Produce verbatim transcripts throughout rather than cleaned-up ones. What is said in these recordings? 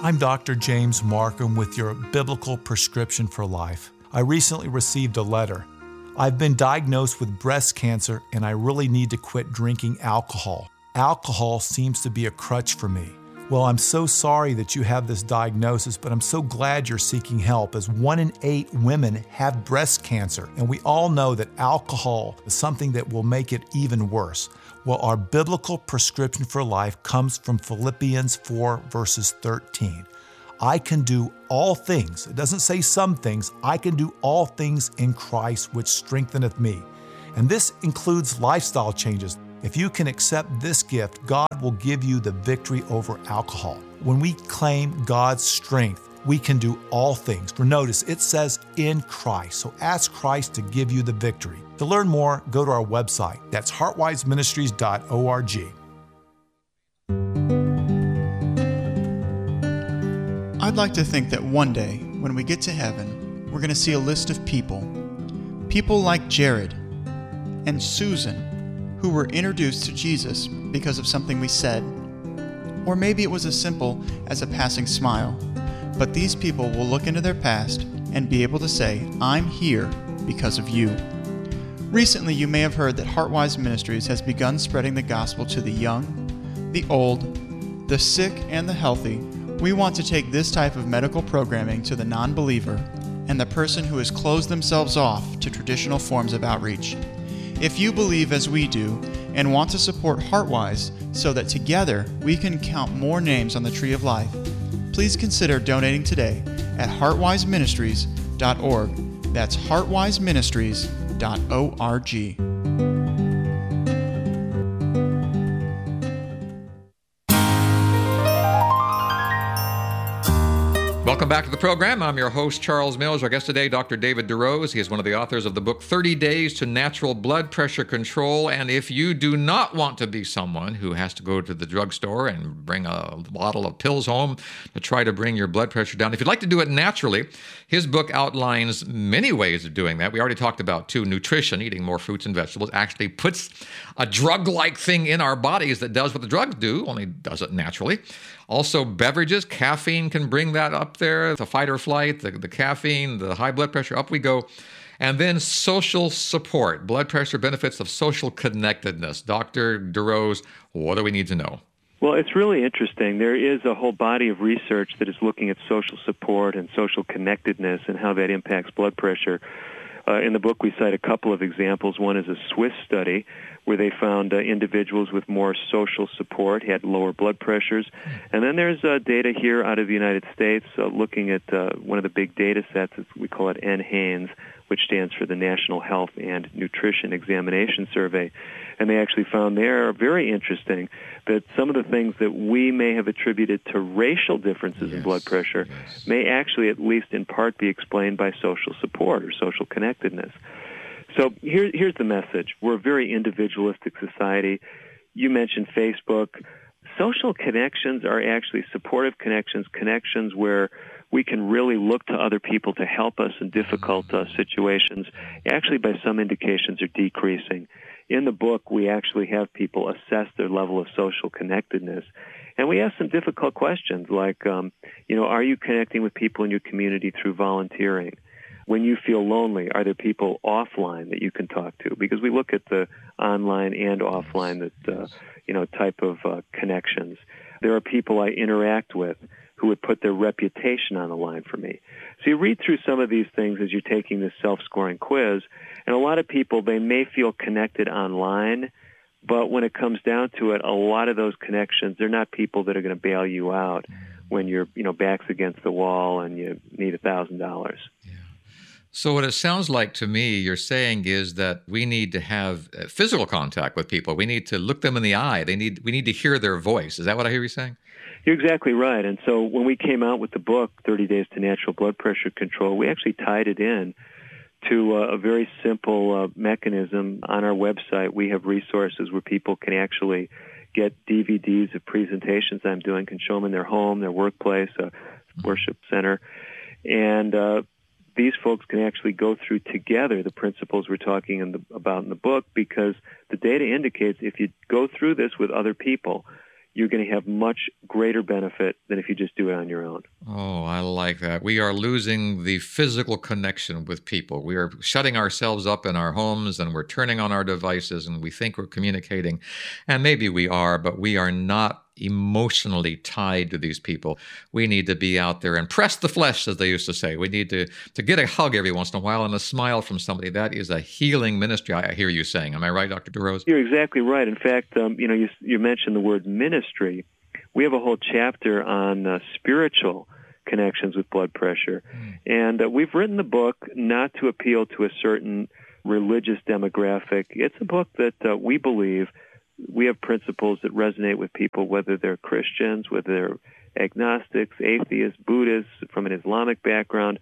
I'm Doctor James Markham with your Biblical Prescription for Life. I recently received a letter. I've been diagnosed with breast cancer and I really need to quit drinking alcohol. Alcohol seems to be a crutch for me. Well, I'm so sorry that you have this diagnosis, but I'm so glad you're seeking help, as one in eight women have breast cancer, and we all know that alcohol is something that will make it even worse. Well, our biblical prescription for life comes from Philippians four, verses thirteen. I can do all things. It doesn't say some things. I can do all things in Christ, which strengtheneth me. And this includes lifestyle changes. If you can accept this gift, God will give you the victory over alcohol. When we claim God's strength, we can do all things. For notice, it says in Christ. So ask Christ to give you the victory. To learn more, go to our website. That's heartwise ministries dot org. I'd like to think that one day, when we get to heaven, we're going to see a list of people. People like Jared and Susan, who were introduced to Jesus because of something we said. Or maybe it was as simple as a passing smile. But these people will look into their past and be able to say, I'm here because of you. Recently, you may have heard that Heartwise Ministries has begun spreading the gospel to the young, the old, the sick, and the healthy. We want to take this type of medical programming to the non-believer and the person who has closed themselves off to traditional forms of outreach. If you believe as we do and want to support Heartwise so that together we can count more names on the Tree of Life, please consider donating today at heartwise ministries dot org. That's heartwise ministries dot org. Welcome back to the program. I'm your host, Charles Mills. Our guest today, Doctor David DeRose. He is one of the authors of the book, thirty days to Natural Blood Pressure Control. And if you do not want to be someone who has to go to the drugstore and bring a bottle of pills home to try to bring your blood pressure down, if you'd like to do it naturally, his book outlines many ways of doing that. We already talked about, too, nutrition, eating more fruits and vegetables, actually puts a drug-like thing in our bodies that does what the drugs do, only does it naturally. Also, beverages, caffeine can bring that up there, the fight or flight, the, the caffeine, the high blood pressure, up we go. And then social support, blood pressure benefits of social connectedness. Doctor DeRose, what do we need to know? Well, it's really interesting. There is a whole body of research that is looking at social support and social connectedness and how that impacts blood pressure. Uh, in the book, we cite a couple of examples. One is a Swiss study where they found uh, individuals with more social support had lower blood pressures. And then there's uh, data here out of the United States uh, looking at uh, one of the big data sets. We call it N HANES, which stands for the National Health and Nutrition Examination Survey. And they actually found there, very interesting, that some of the things that we may have attributed to racial differences yes, in blood pressure yes. may actually, at least in part, be explained by social support or social connectedness. So here, here's the message. We're a very individualistic society. You mentioned Facebook. Social connections are actually supportive connections, connections where we can really look to other people to help us in difficult uh, situations, actually by some indications are decreasing. In the book, we actually have people assess their level of social connectedness. And we ask some difficult questions like, um, you know, are you connecting with people in your community through volunteering? When you feel lonely, are there people offline that you can talk to? Because we look at the online and offline, that uh, you know, type of uh, connections. There are people I interact with who would put their reputation on the line for me. So you read through some of these things as you're taking this self-scoring quiz, and a lot of people, they may feel connected online, but when it comes down to it, a lot of those connections, they're not people that are going to bail you out when your, you know, back's against the wall and you need a thousand dollars. So what it sounds like to me you're saying is that we need to have physical contact with people. We need to look them in the eye. They need we need to hear their voice. Is that what I hear you saying? You're exactly right. And so when we came out with the book, thirty days to Natural Blood Pressure Control, we actually tied it in to a very simple uh, mechanism. On our website, we have resources where people can actually get D V Ds of presentations I'm doing, can show them in their home, their workplace, a worship center. And uh, these folks can actually go through together the principles we're talking in the, about in the book, because the data indicates if you go through this with other people, you're going to have much greater benefit than if you just do it on your own. Oh, I like that. We are losing the physical connection with people. We are shutting ourselves up in our homes and we're turning on our devices and we think we're communicating. And maybe we are, but we are not emotionally tied to these people. We need to be out there and press the flesh, as they used to say. We need to, to get a hug every once in a while and a smile from somebody. That is a healing ministry, I hear you saying. Am I right, Doctor DeRose? You're exactly right. In fact, um, you know, you, you mentioned the word ministry. We have a whole chapter on uh, spiritual connections with blood pressure. Mm. And uh, we've written the book not to appeal to a certain religious demographic. It's a book that uh, we believe we have principles that resonate with people, whether they're Christians, whether they're agnostics, atheists, Buddhists, from an Islamic background.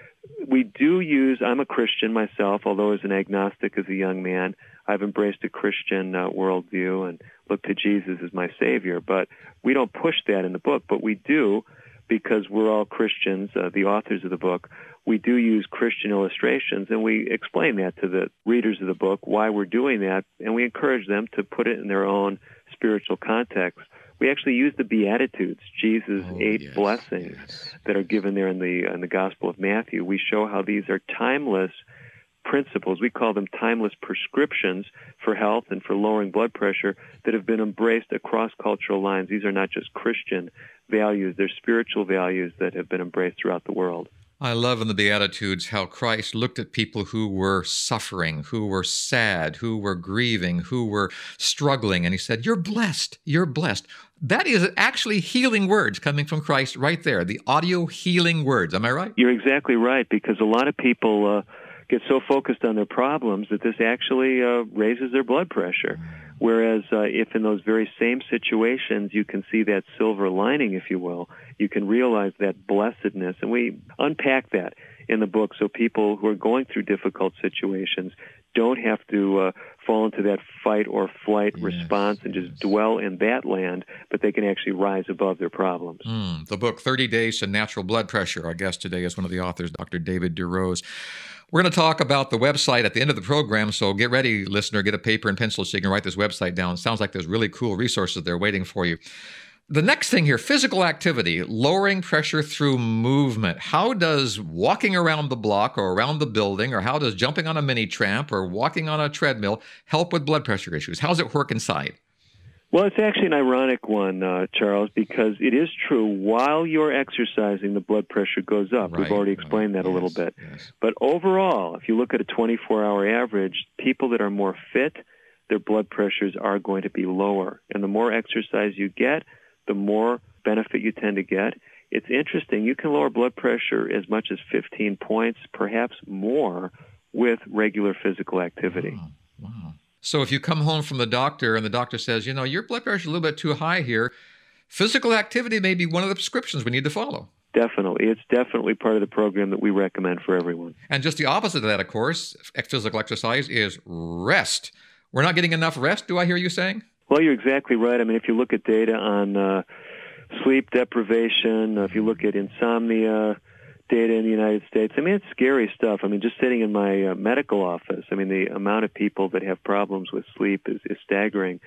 We do use, I'm a Christian myself, although as an agnostic as a young man, I've embraced a Christian uh, worldview and look to Jesus as my Savior. But we don't push that in the book, but we do, because we're all Christians, uh, the authors of the book, we do use Christian illustrations, and we explain that to the readers of the book, why we're doing that, and we encourage them to put it in their own spiritual context. We actually use the Beatitudes, Jesus' oh, eight yes, blessings yes. that are given there in the in the Gospel of Matthew. We show how these are timeless principles. We call them timeless prescriptions for health and for lowering blood pressure that have been embraced across cultural lines. These are not just Christian values, they're spiritual values that have been embraced throughout the world. I love in the Beatitudes how Christ looked at people who were suffering, who were sad, who were grieving, who were struggling, and he said, you're blessed, you're blessed. That is actually healing words coming from Christ right there, the audio healing words. Am I right? You're exactly right, because a lot of people uh, get so focused on their problems that this actually uh, raises their blood pressure. Whereas uh, if in those very same situations you can see that silver lining, if you will, you can realize that blessedness. And we unpack that in the book so people who are going through difficult situations don't have to uh, fall into that fight or flight yes, response and just yes. dwell in that land, but they can actually rise above their problems. Mm, the book, thirty days to Natural Blood Pressure. Our guest today is one of the authors, Doctor David DeRose. We're going to talk about the website at the end of the program, so get ready, listener, get a paper and pencil so you can write this website down. It sounds like there's really cool resources there waiting for you. The next thing here, physical activity, lowering pressure through movement. How does walking around the block or around the building, or how does jumping on a mini tramp or walking on a treadmill help with blood pressure issues? How does it work inside? Well, it's actually an ironic one, uh, Charles, because it is true. While you're exercising, the blood pressure goes up. Right, We've already explained right. that yes, a little bit. Yes. But overall, if you look at a twenty-four hour average, people that are more fit, their blood pressures are going to be lower. And the more exercise you get, the more benefit you tend to get. It's interesting. You can lower blood pressure as much as fifteen points, perhaps more, with regular physical activity. Wow. Wow. So if you come home from the doctor and the doctor says, you know, your blood pressure is a little bit too high here, physical activity may be one of the prescriptions we need to follow. Definitely. It's definitely part of the program that we recommend for everyone. And just the opposite of that, of course, physical exercise is rest. We're not getting enough rest, do I hear you saying? Well, you're exactly right. I mean, if you look at data on uh, sleep deprivation, uh, if you look at insomnia data in the United States, I mean, it's scary stuff. I mean, just sitting in my uh, medical office, I mean, the amount of people that have problems with sleep is, is staggering.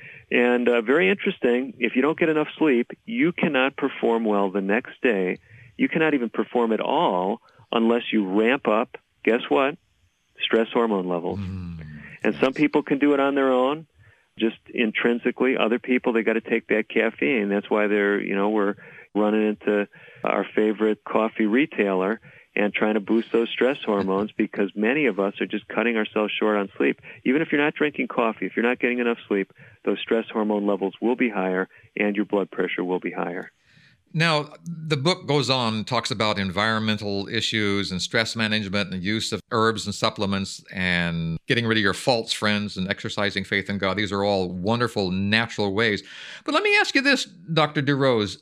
And uh, very interesting, if you don't get enough sleep, you cannot perform well the next day. You cannot even perform at all unless you ramp up, guess what? Stress hormone levels. Mm, and yes. Some people can do it on their own, just intrinsically. Other people, they got to take that caffeine. That's why they're, you know, we're running into our favorite coffee retailer and trying to boost those stress hormones, because many of us are just cutting ourselves short on sleep. Even if you're not drinking coffee, if you're not getting enough sleep, those stress hormone levels will be higher and your blood pressure will be higher. Now, the book goes on, talks about environmental issues and stress management and use of herbs and supplements and getting rid of your false friends and exercising faith in God. These are all wonderful, natural ways. But let me ask you this, Doctor DeRose.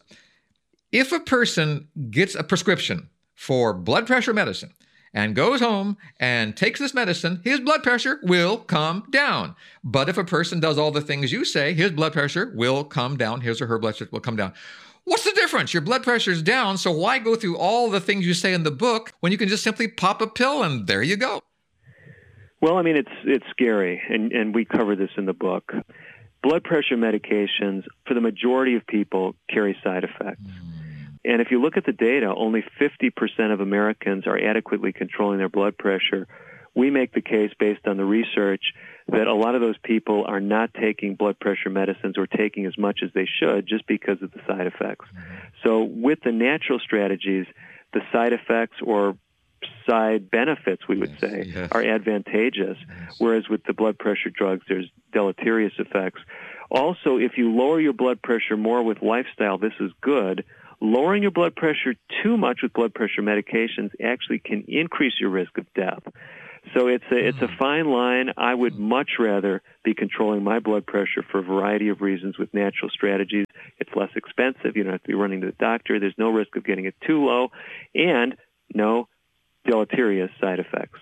If a person gets a prescription for blood pressure medicine and goes home and takes this medicine, his blood pressure will come down. But if a person does all the things you say, his blood pressure will come down, his or her blood pressure will come down. What's the difference? Your blood pressure is down, so why go through all the things you say in the book when you can just simply pop a pill and there you go? Well, I mean, it's it's scary, and, and we cover this in the book. blood pressure medications, for the majority of people, carry side effects. And if you look at the data, only fifty percent of Americans are adequately controlling their blood pressure. We make the case based on the research that a lot of those people are not taking blood pressure medicines or taking as much as they should just because of the side effects. So with the natural strategies, the side effects or side benefits, we would yes, say, yes. are advantageous, yes. whereas with the blood pressure drugs, there's deleterious effects. Also, if you lower your blood pressure more with lifestyle, this is good. Lowering your blood pressure too much with blood pressure medications actually can increase your risk of death. So it's a, it's a fine line. I would much rather be controlling my blood pressure for a variety of reasons with natural strategies. It's less expensive. You don't have to be running to the doctor. There's no risk of getting it too low, and no deleterious side effects.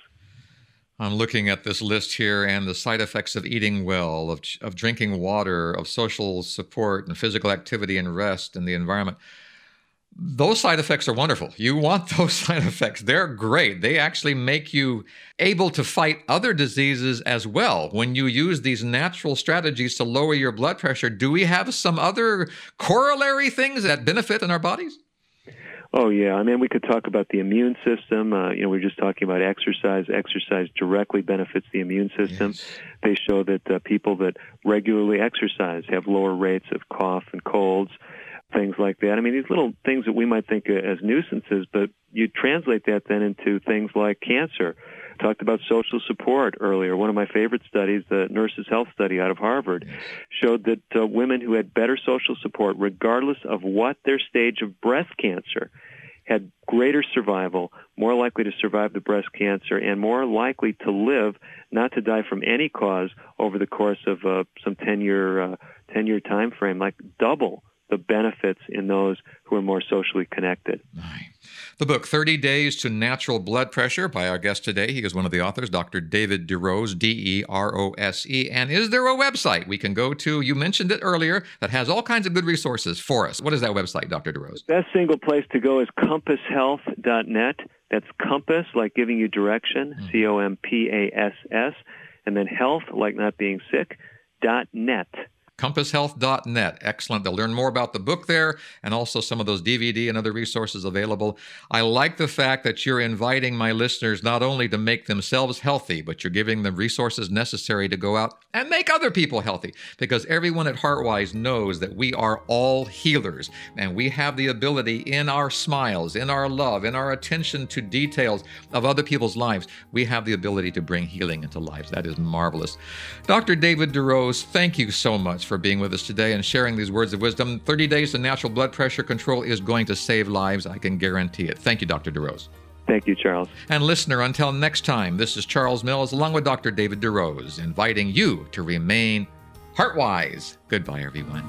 I'm looking at this list here and the side effects of eating well, of, of drinking water, of social support and physical activity and rest and the environment. Those side effects are wonderful. You want those side effects. They're great. They actually make you able to fight other diseases as well when you use these natural strategies to lower your blood pressure. Do we have some other corollary things that benefit in our bodies? Oh, yeah. I mean, we could talk about the immune system. Uh, you know, we were just talking about exercise. Exercise directly benefits the immune system. Yes. They show that uh, people that regularly exercise have lower rates of cough and colds, things like that. I mean, these little things that we might think as nuisances, but you translate that then into things like cancer. Talked about social support earlier. One of my favorite studies, the Nurses' Health Study out of Harvard, showed that uh, women who had better social support, regardless of what their stage of breast cancer, had greater survival, more likely to survive the breast cancer, and more likely to live, not to die from any cause over the course of uh, some ten-year uh, ten-year time frame, like double the benefits in those who are more socially connected. The book, thirty days to Natural Blood Pressure, by our guest today. He is one of the authors, Doctor David DeRose, D E R O S E. And is there a website we can go to? You mentioned it earlier, that has all kinds of good resources for us. What is that website, Doctor DeRose? The best single place to go is compass health dot net. That's compass, like giving you direction, mm-hmm. C O M P A S S, and then health, like not being sick, dot net. compass health dot net. Excellent. They'll learn more about the book there and also some of those D V D and other resources available. I like the fact that you're inviting my listeners not only to make themselves healthy, but you're giving them resources necessary to go out and make other people healthy, because everyone at HeartWise knows that we are all healers, and we have the ability in our smiles, in our love, in our attention to details of other people's lives. We have the ability to bring healing into lives. That is marvelous. Doctor David DeRose, thank you so much for being with us today and sharing these words of wisdom. thirty days to natural blood pressure control is going to save lives. I can guarantee it. Thank you, Doctor DeRose. Thank you, Charles. And listener, until next time, this is Charles Mills along with Doctor David DeRose, inviting you to remain HeartWise. Goodbye, everyone.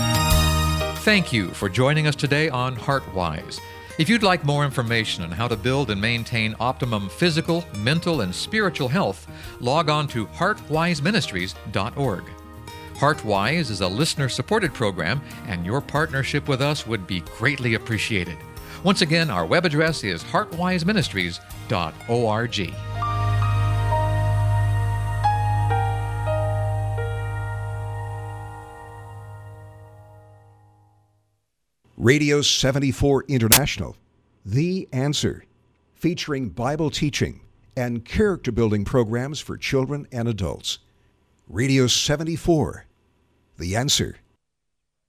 Thank you for joining us today on HeartWise. If you'd like more information on how to build and maintain optimum physical, mental, and spiritual health, log on to heart wise ministries dot org. HeartWise is a listener-supported program, and your partnership with us would be greatly appreciated. Once again, our web address is heart wise ministries dot org. Radio seventy-four International, The Answer, featuring Bible teaching and character-building programs for children and adults. Radio seventy-four, The Answer.